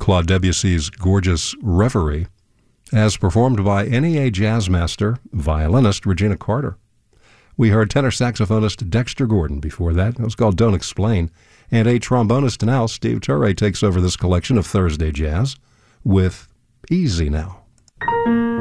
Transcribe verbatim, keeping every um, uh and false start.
Claude Debussy's gorgeous Reverie, as performed by N E A jazz master, violinist Regina Carter. We heard tenor saxophonist Dexter Gordon before that. It was called Don't Explain. And a trombonist now, Steve Turre, takes over this collection of Thursday jazz with Easy Now.